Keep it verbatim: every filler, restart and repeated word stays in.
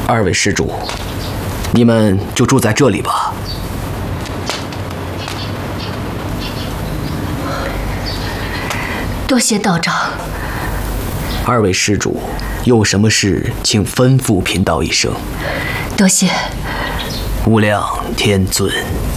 二位施主，你们就住在这里吧。 多谢道长。 二位施主，有什么事请吩咐贫道一声。 多谢。 无量天尊。